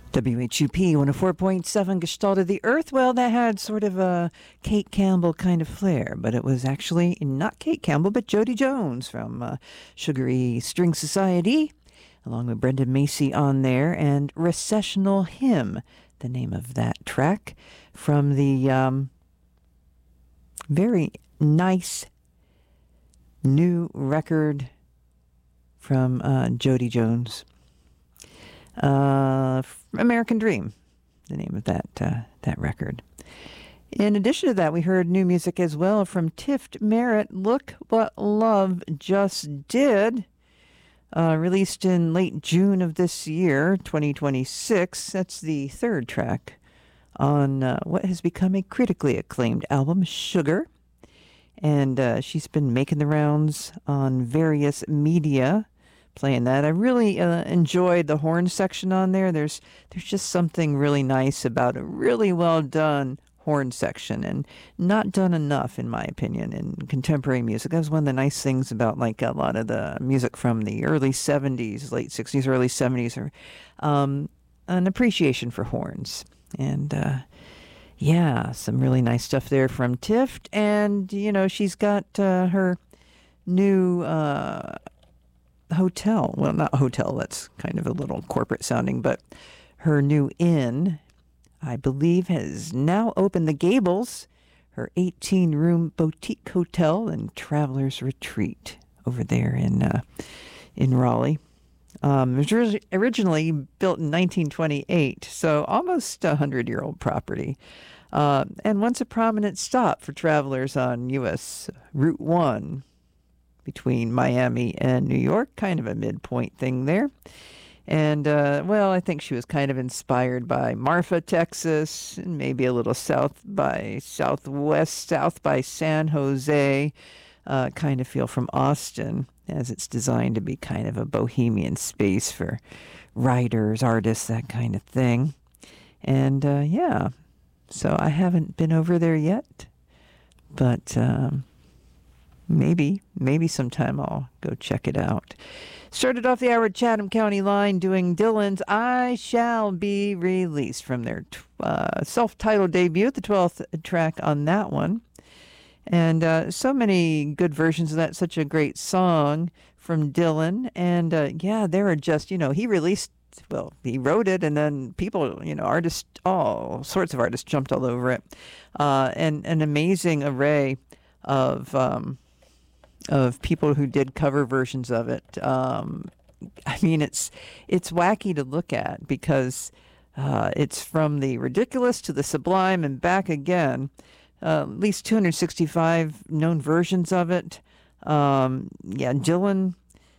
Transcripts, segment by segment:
WHUP 104.7 Gestalt of the Earth. Well, that had sort of a Kate Campbell kind of flair, but it was actually not Kate Campbell, but Jody Jones from Sugary String Society, along with Brendan Macy on there, and Recessional Hymn, the name of that track, from the very nice new record from Jody Jones. American Dream, the name of that record. In addition to that, we heard new music as well from Tift Merritt, Look What Love Just Did, released in late June of this year, 2026. That's the third track on what has become a critically acclaimed album, Sugar. And she's been making the rounds on various media, playing that. I really enjoyed the horn section on there. There's just something really nice about a really well done horn section, and not done enough, in my opinion, in contemporary music. That was one of the nice things about like a lot of the music from the early 70s, late 60s, early 70s, or an appreciation for horns. And yeah, some really nice stuff there from Tift. And, you know, she's got her new hotel. Well, not hotel, that's kind of a little corporate sounding, but her new inn, I believe, has now opened the Gables, her 18-room boutique hotel and traveler's retreat over there in Raleigh. It was originally built in 1928, so almost a 100-year-old property. And once a prominent stop for travelers on U.S. Route 1 between Miami and New York, kind of a midpoint thing there. And, well, I think she was kind of inspired by Marfa, Texas, and maybe a little south by San Jose, kind of feel from Austin, as it's designed to be kind of a bohemian space for writers, artists, that kind of thing. And, yeah, so I haven't been over there yet, but maybe sometime I'll go check it out. Started off the hour at Chatham County Line doing Dylan's I Shall Be Released from their self-titled debut, the 12th track on that one. And so many good versions of that, such a great song from Dylan. And yeah, there are just, you know, he wrote it, and then people, you know, artists, all sorts of artists jumped all over it. And an amazing array of people who did cover versions of it. I mean, it's wacky to look at because it's from the ridiculous to the sublime and back again. At least 265 known versions of it. Yeah, Dylan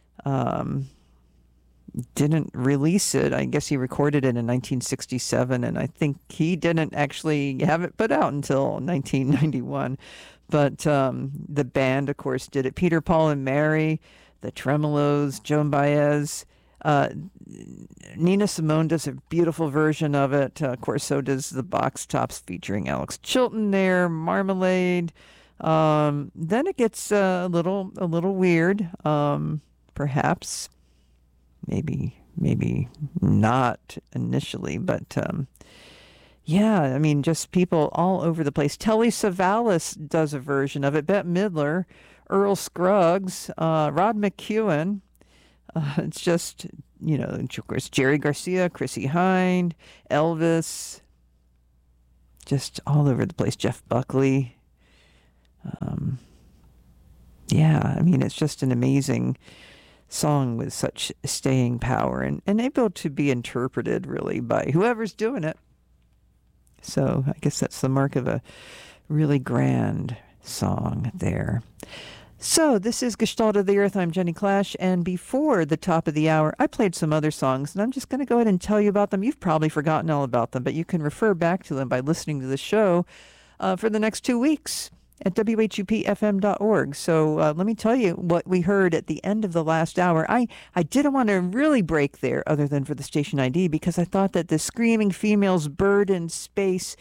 didn't release it. I guess he recorded it in 1967, and I think he didn't actually have it put out until 1991. But the band, of course, did it. Peter, Paul, and Mary, the Tremolos, Joan Baez. Nina Simone does a beautiful version of it. Of course, so does the Box Tops featuring Alex Chilton there, Marmalade. Then it gets a little weird, perhaps. Maybe not initially, but yeah, I mean, just people all over the place. Telly Savalas does a version of it. Bette Midler, Earl Scruggs, Rod McEwen. It's just, you know, of course, Jerry Garcia, Chrissy Hynde, Elvis, just all over the place. Jeff Buckley. Yeah, I mean, it's just an amazing song with such staying power and able to be interpreted really by whoever's doing it. So I guess that's the mark of a really grand song there. So this is Gestalt of the Earth. I'm Jenny Clash, and before the top of the hour, I played some other songs, and I'm just going to go ahead and tell you about them. You've probably forgotten all about them, but you can refer back to them by listening to the show for the next 2 weeks at whupfm.org. So let me tell you what we heard at the end of the last hour. I didn't want to really break there other than for the station ID, because I thought that the Screaming Females Bird in Space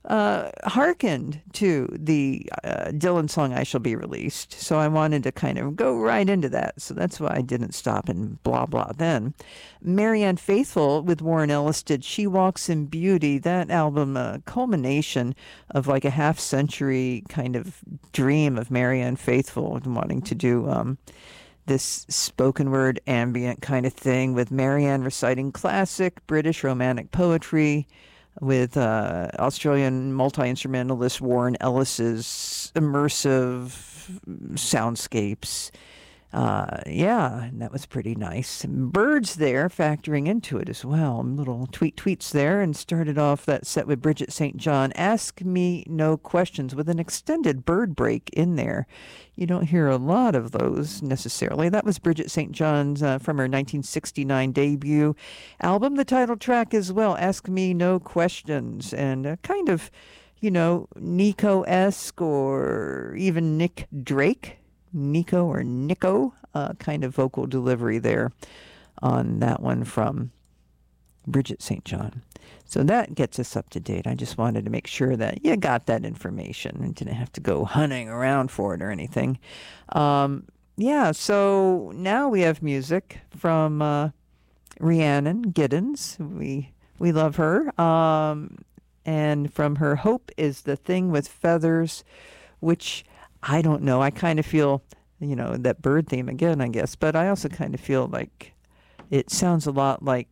hearkened to the Dylan song "I Shall Be Released," so I wanted to kind of go right into that. So that's why I didn't stop and blah blah. Then, Marianne Faithfull with Warren Ellis did "She Walks in Beauty." That album, a culmination of like a half-century kind of dream of Marianne Faithfull wanting to do this spoken word ambient kind of thing, with Marianne reciting classic British romantic poetry, with Australian multi-instrumentalist Warren Ellis's immersive soundscapes. Yeah, and that was pretty nice. Birds there factoring into it as well. Little tweets there, and started off that set with Bridget St. John, "Ask Me No Questions," with an extended bird break in there. You don't hear a lot of those necessarily. That was Bridget St. John's from her 1969 debut album, the title track as well, "Ask Me No Questions," and kind of, Nico-esque or even Nick Drake. Nico or Nico kind of vocal delivery there on that one from Bridget St. John. So that gets us up to date. I just wanted to make sure that you got that information and didn't have to go hunting around for it or anything. Yeah, so now we have music from Rhiannon Giddens. We love her. And from her "Hope is the Thing with Feathers," which I don't know. I kind of feel, that bird theme again, I guess. But I also kind of feel like it sounds a lot like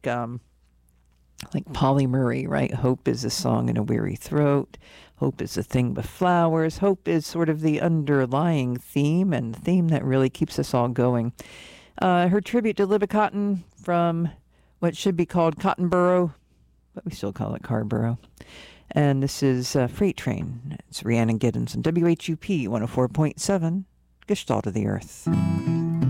Polly Murray, right? Hope is a song in a weary throat. Hope is a thing with flowers. Hope is sort of the underlying theme, and the theme that really keeps us all going. Her tribute to Libby Cotton from what should be called Cottonboro, but we still call it Carborough. And this is Freight Train. It's Rhiannon Giddens on WHUP 104.7, Gestalt of the Earth.